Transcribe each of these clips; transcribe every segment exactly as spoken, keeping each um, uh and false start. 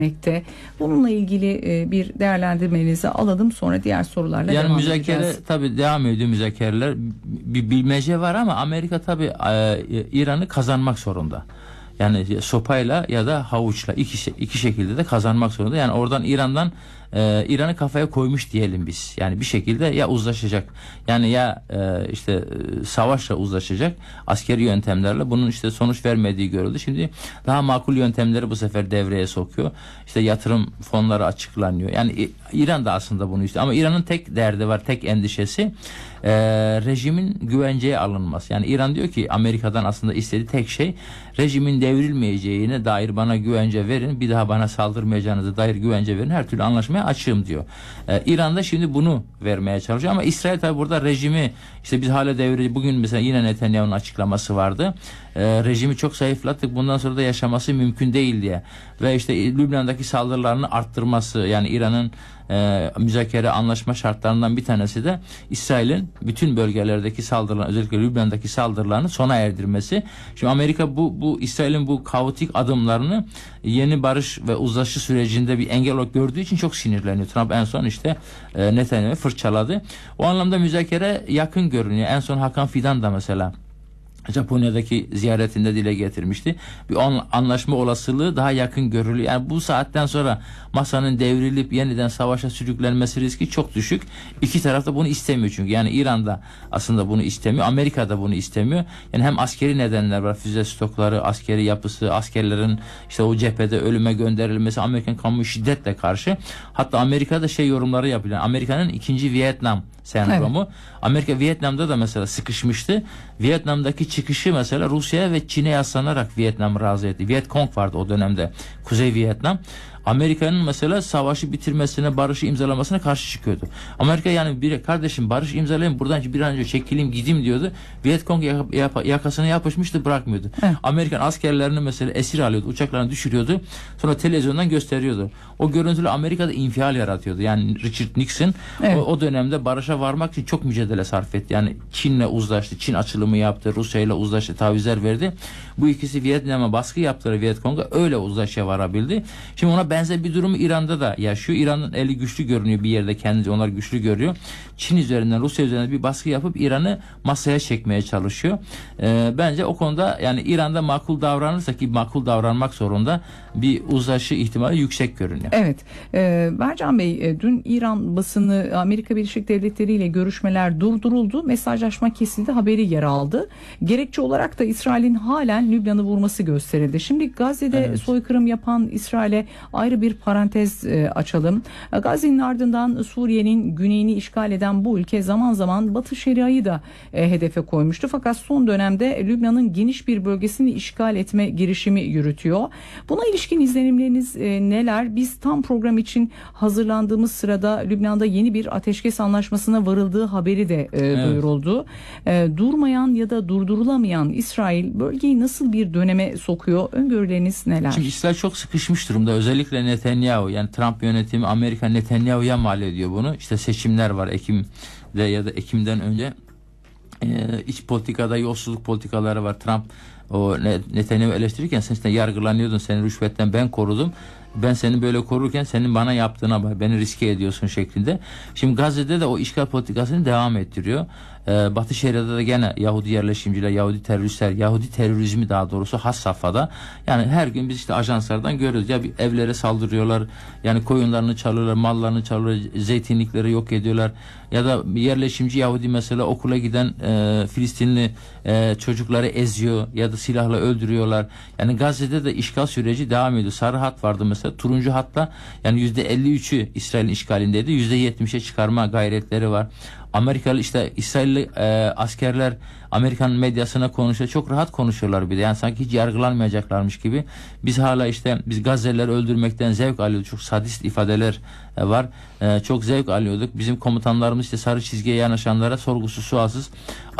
etmekte. Bununla ilgili e, bir değerlendirmenizi alalım, sonra diğer sorularla yani devam müzakere edeceğiz. tabii devam ediyor müzakereler. Bir bilmece var ama Amerika tabii e, İran'ı kazanmak zorunda. Yani sopayla ya da havuçla iki iki şekilde de kazanmak zorunda. Yani oradan İran'dan e, İran'ı kafaya koymuş diyelim biz. Yani bir şekilde ya uzlaşacak. Yani ya e, işte e, savaşla uzlaşacak, askeri yöntemlerle. Bunun işte sonuç vermediği görüldü. Şimdi daha makul yöntemleri bu sefer devreye sokuyor. İşte yatırım fonları açıklanıyor. Yani İran da aslında bunu istiyor. Ama İran'ın tek derdi var, tek endişesi e, rejimin güvenceye alınması. Yani İran diyor ki Amerika'dan aslında istediği tek şey rejimin devrilmeyeceğine dair bana güvence verin. Bir daha bana saldırmayacağınıza dair güvence verin. Her türlü anlaşmaya açığım diyor. Ee, İran da şimdi bunu vermeye çalışıyor ama İsrail tabi burada rejimi işte biz hala devri bugün mesela yine Netanyahu'nun açıklaması vardı. Ee, rejimi çok zayıflattık. Bundan sonra da yaşaması mümkün değil diye. Ve işte Lübnan'daki saldırılarını arttırması, yani İran'ın e, müzakere anlaşma şartlarından bir tanesi de İsrail'in bütün bölgelerdeki saldırılar, özellikle Lübnan'daki saldırılarını sona erdirmesi. Şimdi Amerika bu bu İsrail'in bu kaotik adımlarını yeni barış ve uzlaşı sürecinde bir engel olarak gördüğü için çok sinirleniyor. Trump en son işte e, Netanyahu'yu fırçaladı. O anlamda müzakere yakın görünüyor. En son Hakan Fidan da mesela Japonya'daki ziyaretinde dile getirmişti. Bir anlaşma olasılığı daha yakın görülüyor. Yani bu saatten sonra masanın devrilip yeniden savaşa sürüklenmesi riski çok düşük. İki taraf da bunu istemiyor çünkü. Yani İran da aslında bunu istemiyor. Amerika da bunu istemiyor. Yani hem askeri nedenler var. Füze stokları, askeri yapısı, askerlerin işte o cephede ölüme gönderilmesi, Amerikan kamuoyu şiddetle karşı. Hatta Amerika'da şey yorumları yapıyor. Yani Amerika'nın ikinci Vietnam sendromu. Evet. Amerika Vietnam'da da mesela sıkışmıştı. Vietnam'daki çıkışı mesela Rusya'ya ve Çin'e yaslanarak Vietnam'ı razı etti. Vietcong vardı o dönemde. Kuzey Vietnam. Amerika'nın mesela savaşı bitirmesine, barışı imzalamasına karşı çıkıyordu. Amerika yani bir kardeşim barış imzalayayım, buradan bir an önce çekileyim gideyim diyordu. Vietcong yakasına yapışmıştı, bırakmıyordu. Evet. Amerikan askerlerini mesela esir alıyordu, uçaklarını düşürüyordu. Sonra televizyondan gösteriyordu. O görüntülü Amerika'da infial yaratıyordu. Yani Richard Nixon evet. o, o dönemde barışa varmak için çok mücadele sarf etti. Yani Çin'le uzlaştı, Çin açılımı yaptı, Rusya'yla uzlaştı, tavizler verdi. Bu ikisi Vietnam'a baskı yaptığı Vietcong'a öyle uzlaşıya varabildi. Şimdi ona benzer bir durumu İran'da da yaşıyor. İran'ın eli güçlü görünüyor bir yerde, kendince onlar güçlü görüyor. Çin üzerinden, Rusya üzerinden bir baskı yapıp İran'ı masaya çekmeye çalışıyor. Ee, bence o konuda yani İran'da makul davranırsa, ki makul davranmak zorunda, bir uzlaşı ihtimali yüksek görünüyor. Evet. Ee, Bercan Bey, dün İran basını Amerika Birleşik Devletleri ile görüşmeler durduruldu. Mesajlaşma kesildi haberi yer aldı. Gerekçe olarak da İsrail'in halen Lübnan'ı vurması gösterildi. Şimdi Gazze'de evet. soykırım yapan İsrail'e ayrı bir parantez e, açalım. Gazze'nin ardından Suriye'nin güneyini işgal eden bu ülke zaman zaman Batı Şeria'yı da e, hedefe koymuştu. Fakat son dönemde Lübnan'ın geniş bir bölgesini işgal etme girişimi yürütüyor. Buna ilişkin izlenimleriniz e, neler? Biz tam program için hazırlandığımız sırada Lübnan'da yeni bir ateşkes anlaşmasına varıldığı haberi de e, evet. duyuruldu. E, durmayan ya da durdurulamayan İsrail bölgeyi nasıl bir döneme sokuyor? Öngörüleriniz neler? Şimdi İsrail çok sıkışmış durumda. Özellikle Netanyahu, yani Trump yönetimi, Amerika Netanyahu'ya mal ediyor bunu. İşte seçimler var Ekim'de ya da Ekim'den önce. Ee, iç politikada yolsuzluk politikaları var. Trump o Netanyahu eleştirirken sen işte yargılanıyordun, seni rüşvetten ben korudum. Ben seni böyle korurken senin bana yaptığına bak, beni riske ediyorsun şeklinde. Şimdi Gazze'de de o işgal politikasını devam ettiriyor. Ee, Batı Şeria'da da gene Yahudi yerleşimciler, Yahudi teröristler, Yahudi terörizmi daha doğrusu has safhada. Yani her gün biz işte ajanslardan görüyoruz. Ya bir evlere saldırıyorlar, yani koyunlarını çalıyorlar, mallarını çalıyorlar, zeytinlikleri yok ediyorlar. Ya da yerleşimci Yahudi mesela okula giden e, Filistinli e, çocukları eziyor ya da silahla öldürüyorlar. Yani Gazze'de de işgal süreci devam ediyor. Sarı hat vardı mesela, turuncu hatta yani yüzde elli üçü İsrail'in işgalindeydi. yüzde yetmişe çıkarma gayretleri var. Amerikalı işte İsrailli e, askerler Amerikan medyasına konuşuyor. Çok rahat konuşuyorlar bir de. Yani sanki hiç yargılanmayacaklarmış gibi. Biz hala işte biz Gazze'lileri öldürmekten zevk alıyorduk. Çok sadist ifadeler e, var. E, çok zevk alıyorduk. Bizim komutanlarımız işte sarı çizgiye yanaşanlara sorgusuz sualsız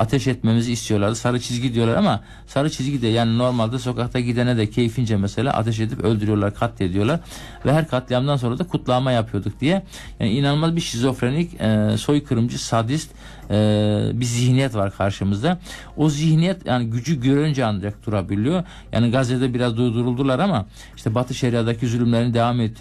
ateş etmemizi istiyorlardı. Sarı çizgi diyorlar ama sarı çizgi de yani normalde sokakta gidene de keyfince mesela ateş edip öldürüyorlar, katlediyorlar ve her katliamdan sonra da kutlama yapıyorduk diye. Yani inanılmaz bir şizofrenik, e, soykırımcı, sadist e, bir zihniyet var karşımızda. O zihniyet yani gücü görünce ancak durabiliyor. Yani Gazze'de biraz durduruldular ama işte Batı Şeria'daki zulümlerin devam ettiği